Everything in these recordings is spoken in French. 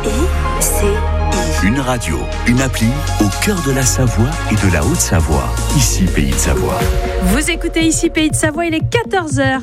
Une radio, une appli au cœur de la Savoie et de la Haute-Savoie. Ici, Pays de Savoie. Vous écoutez ici Pays de Savoie, il est 14h.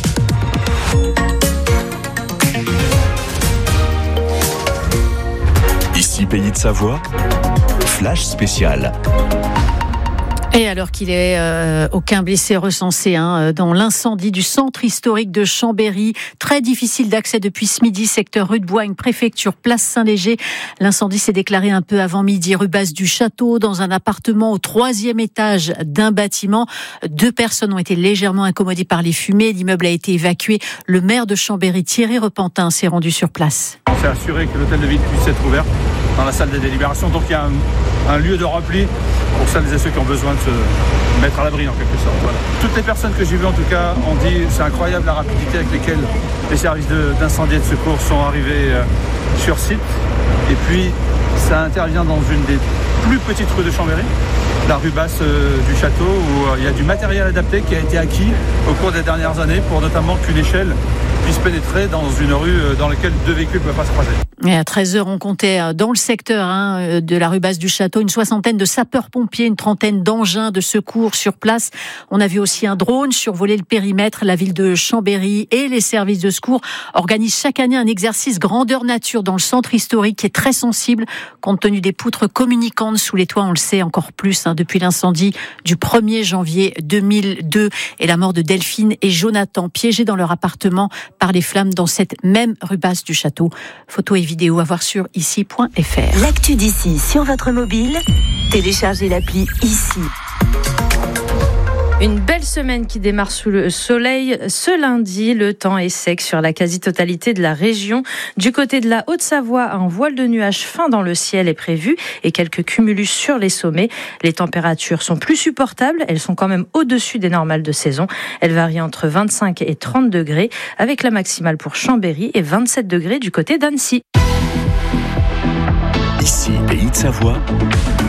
Ici, Pays de Savoie, flash spécial. Et alors qu'il est aucun blessé recensé dans l'incendie du centre historique de Chambéry, très difficile d'accès depuis ce midi, secteur rue de Boigne, préfecture, place Saint-Léger. L'incendie s'est déclaré un peu avant midi, rue Basse du Château, dans un appartement au 3e étage d'un bâtiment. 2 personnes ont été légèrement incommodées par les fumées. L'immeuble a été évacué. Le maire de Chambéry, Thierry Repentin, s'est rendu sur place. On s'est assuré que l'hôtel de ville puisse être ouvert dans la salle des délibérations. Donc il y a un lieu de repli pour celles et ceux qui ont besoin de se mettre à l'abri en quelque sorte. Voilà. Toutes les personnes que j'ai vues en tout cas ont dit c'est incroyable la rapidité avec laquelle les services d'incendie et de secours sont arrivés sur site. Et puis ça intervient dans une des plus petites rues de Chambéry, la rue Basse du Château, où il y a du matériel adapté qui a été acquis au cours des dernières années pour notamment qu'une échelle puisse pénétrer dans une rue dans laquelle 2 véhicules ne peuvent pas se croiser. Et à 13h, on comptait dans le secteur de la rue Basse du Château une 60aine de sapeurs-pompiers, une 30aine d'engins de secours sur place. On a vu aussi un drone survoler le périmètre. La ville de Chambéry et les services de secours organisent chaque année un exercice grandeur nature dans le centre historique qui est très sensible compte tenu des poutres communicantes sous les toits. On le sait encore plus depuis l'incendie du 1er janvier 2002 et la mort de Delphine et Jonathan piégés dans leur appartement par les flammes dans cette même rue Basse du Château. Photos et vidéos à voir sur ici.fr. L'actu d'ici sur votre mobile, téléchargez l'appli Ici. Une belle semaine qui démarre sous le soleil. Ce lundi, le temps est sec sur la quasi-totalité de la région. Du côté de la Haute-Savoie, un voile de nuages fin dans le ciel est prévu et quelques cumulus sur les sommets. Les températures sont plus supportables. Elles sont quand même au-dessus des normales de saison. Elles varient entre 25 et 30 degrés avec la maximale pour Chambéry et 27 degrés du côté d'Annecy. Ici, Pays de Savoie.